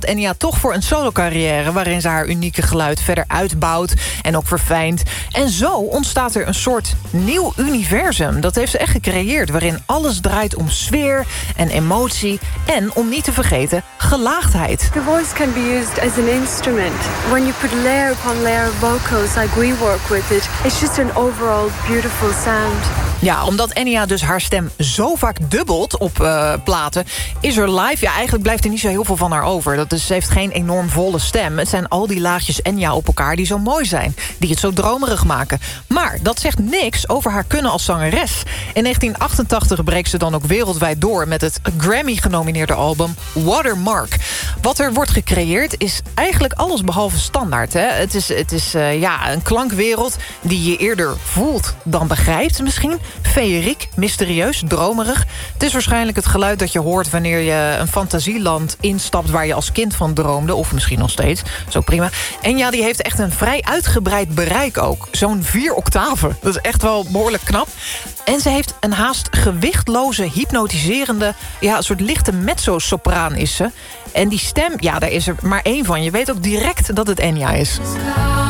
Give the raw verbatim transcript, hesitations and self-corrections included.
Enya toch voor een solo-carrière... waarin ze haar unieke geluid verder uitbouwt en ook verfijnt. En zo ontstaat er een soort nieuw universum. Dat heeft ze echt gecreëerd, waarin alles draait om sfeer en emotie... en, om niet te vergeten, gelaagdheid. The voice can be used as an instrument. When you put layer upon layer of vocals like we work with it... it's just an overall beautiful sound. Ja, omdat Enya dus haar stem zo vaak dubbelt op uh, platen... is er live, ja, eigenlijk blijft er niet zo heel veel van haar over. Dat is, ze heeft geen enorm volle stem. Het zijn al die laagjes Enya op elkaar die zo mooi zijn. Die het zo dromerig maken. Maar dat zegt niks over haar kunnen als zangeres. In negentien achtentachtig breekt ze dan ook wereldwijd door... met het Grammy-genomineerde album Watermark. Wat er wordt gecreëerd is eigenlijk alles behalve standaard. Hè? Het is, het is uh, ja, een klankwereld die je eerder voelt dan begrijpt misschien... Feeriek, mysterieus, dromerig. Het is waarschijnlijk het geluid dat je hoort... wanneer je een fantasieland instapt... waar je als kind van droomde, of misschien nog steeds. Zo prima. En ja, die heeft echt een vrij uitgebreid bereik ook. Zo'n vier octaven. Dat is echt wel behoorlijk knap. En ze heeft een haast gewichtloze, hypnotiserende... ja, een soort lichte mezzo-sopraan is ze. En die stem, ja, daar is er maar één van. Je weet ook direct dat het Enya is.